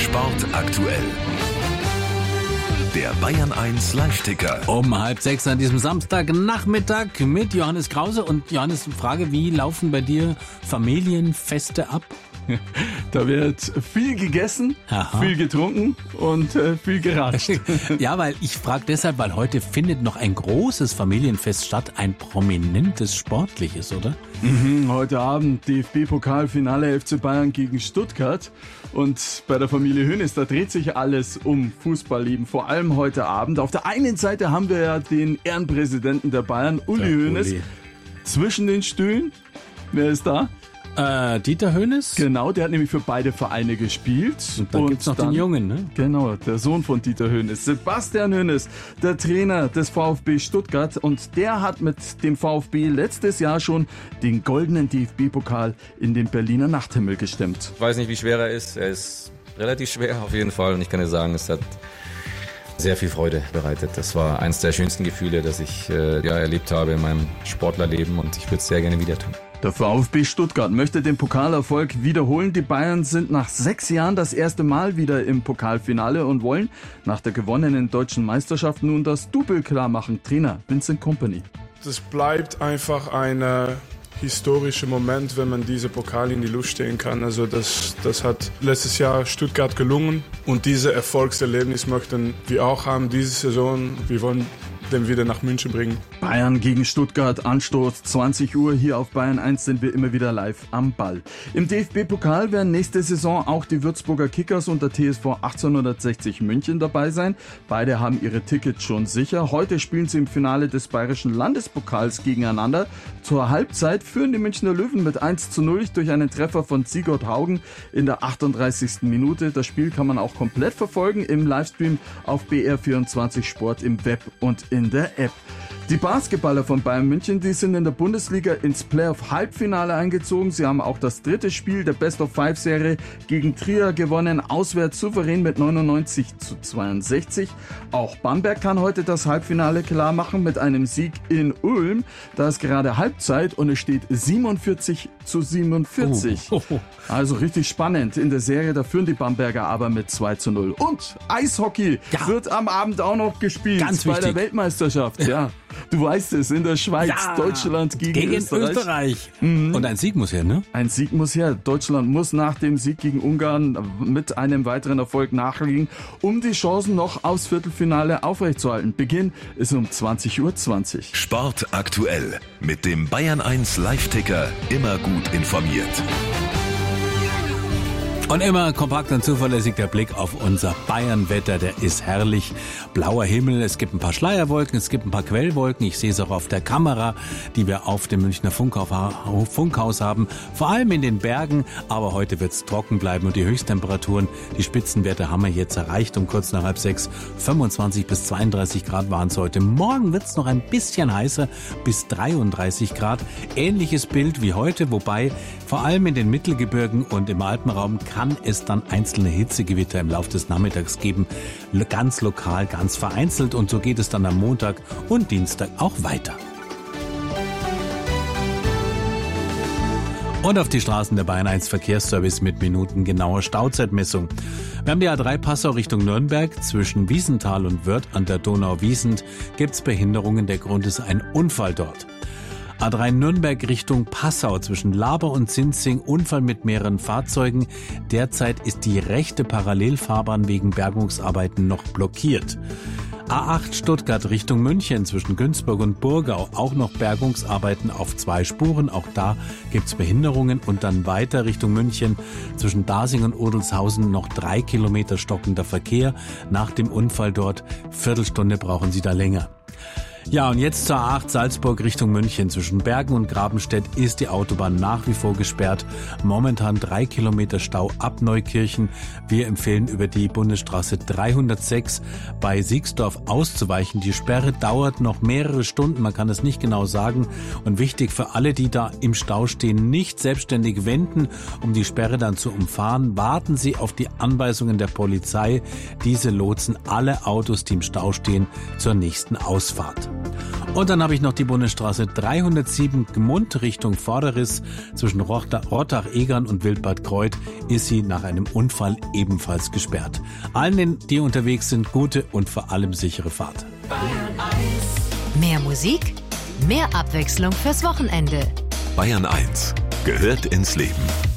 Sport aktuell. Der Bayern 1 Live-Ticker. Um 5:30 an diesem Samstagnachmittag mit Johannes Krause. Und Johannes, Frage, wie laufen bei dir Familienfeste ab? Da wird viel gegessen, viel getrunken und viel geratscht. Ja, weil ich frage deshalb, weil heute findet noch ein großes Familienfest statt, ein prominentes sportliches, oder? Heute Abend DFB-Pokalfinale FC Bayern gegen Stuttgart. Und bei der Familie Hoeneß, da dreht sich alles um Fußballleben, vor allem heute Abend. Auf der einen Seite haben wir ja den Ehrenpräsidenten der Bayern, Uli Hoeneß. Zwischen den Stühlen, wer ist da? Dieter Hoeneß? Genau, der hat nämlich für beide Vereine gespielt. Und dann gibt's noch den Jungen, ne? Genau, der Sohn von Dieter Hoeneß, Sebastian Hoeneß, der Trainer des VfB Stuttgart. Und der hat mit dem VfB letztes Jahr schon den goldenen DFB-Pokal in den Berliner Nachthimmel gestemmt. Ich weiß nicht, wie schwer er ist. Er ist relativ schwer auf jeden Fall. Und ich kann dir sagen, es hat sehr viel Freude bereitet. Das war eines der schönsten Gefühle, das ich erlebt habe in meinem Sportlerleben. Und ich würde es sehr gerne wieder tun. Der VfB Stuttgart möchte den Pokalerfolg wiederholen. Die Bayern sind nach 6 Jahren das erste Mal wieder im Pokalfinale und wollen nach der gewonnenen deutschen Meisterschaft nun das Double klar machen. Trainer Vincent Kompany. Das bleibt einfach ein historischer Moment, wenn man diese Pokal in die Luft stehen kann. Also das hat letztes Jahr Stuttgart gelungen und diese Erfolgserlebnis möchten wir auch haben diese Saison. Wir wollen den wieder nach München bringen. Bayern gegen Stuttgart, Anstoß 20 Uhr. Hier auf Bayern 1 sind wir immer wieder live am Ball. Im DFB-Pokal werden nächste Saison auch die Würzburger Kickers und der TSV 1860 München dabei sein. Beide haben ihre Tickets schon sicher. Heute spielen sie im Finale des Bayerischen Landespokals gegeneinander. Zur Halbzeit führen die Münchner Löwen mit 1:0 durch einen Treffer von Sigurd Haugen in der 38. Minute. Das Spiel kann man auch komplett verfolgen im Livestream auf BR24 Sport im Web und in der App. Die Basketballer von Bayern München, die sind in der Bundesliga ins Playoff-Halbfinale eingezogen. Sie haben auch das dritte Spiel der Best-of-5-Serie gegen Trier gewonnen, auswärts souverän mit 99:62. Auch Bamberg kann heute das Halbfinale klar machen mit einem Sieg in Ulm. Da ist gerade Halbzeit und es steht 47:47. Also richtig spannend in der Serie, da führen die Bamberger aber mit 2:0. Und Eishockey wird am Abend auch noch gespielt. Ganz bei wichtig. Der Weltmeisterschaft. Ja, du weißt es, in der Schweiz, Deutschland gegen Österreich. Und ein Sieg muss her, ne? Ein Sieg muss her. Deutschland muss nach dem Sieg gegen Ungarn mit einem weiteren Erfolg nachlegen, um die Chancen noch aufs Viertelfinale aufrechtzuerhalten. Beginn ist um 20:20 Uhr. Sport aktuell mit dem Bayern 1 Live-Ticker. Immer gut informiert. Und immer kompakt und zuverlässig der Blick auf unser Bayern-Wetter, der ist herrlich. Blauer Himmel, es gibt ein paar Schleierwolken, es gibt ein paar Quellwolken. Ich sehe es auch auf der Kamera, die wir auf dem Münchner Funkhaus haben. Vor allem in den Bergen, aber heute wird es trocken bleiben und die Höchsttemperaturen, die Spitzenwerte haben wir jetzt erreicht um kurz nach 5:30. 25 bis 32 Grad waren es heute. Morgen wird es noch ein bisschen heißer, bis 33 Grad. Ähnliches Bild wie heute, wobei vor allem in den Mittelgebirgen und im Alpenraum kann es dann einzelne Hitzegewitter im Laufe des Nachmittags geben. Ganz lokal, ganz vereinzelt. Und so geht es dann am Montag und Dienstag auch weiter. Und auf die Straßen der Bayern 1 Verkehrsservice mit minutengenauer Stauzeitmessung. Wir haben die A3 Passau Richtung Nürnberg. Zwischen Wiesenthal und Wörth an der Donau-Wiesent gibt es Behinderungen. Der Grund ist ein Unfall dort. A3 Nürnberg Richtung Passau zwischen Laber und Sinzing, Unfall mit mehreren Fahrzeugen. Derzeit ist die rechte Parallelfahrbahn wegen Bergungsarbeiten noch blockiert. A8 Stuttgart Richtung München zwischen Günzburg und Burgau, auch noch Bergungsarbeiten auf 2 Spuren. Auch da gibt's Behinderungen und dann weiter Richtung München zwischen Dasing und Odelshausen noch 3 Kilometer stockender Verkehr. Nach dem Unfall dort, Viertelstunde brauchen Sie da länger. Ja, und jetzt zur A8 Salzburg Richtung München. Zwischen Bergen und Grabenstedt ist die Autobahn nach wie vor gesperrt. Momentan 3 Kilometer Stau ab Neukirchen. Wir empfehlen über die Bundesstraße 306 bei Siegsdorf auszuweichen. Die Sperre dauert noch mehrere Stunden, man kann es nicht genau sagen. Und wichtig für alle, die da im Stau stehen, nicht selbstständig wenden, um die Sperre dann zu umfahren. Warten Sie auf die Anweisungen der Polizei. Diese lotsen alle Autos, die im Stau stehen, zur nächsten Ausfahrt. Und dann habe ich noch die Bundesstraße 307 Gmund Richtung Vorderriss. Zwischen Rottach-Egern und Wildbad Kreuth ist sie nach einem Unfall ebenfalls gesperrt. Allen, die unterwegs sind, gute und vor allem sichere Fahrt. Mehr Musik, mehr Abwechslung fürs Wochenende. Bayern 1 gehört ins Leben.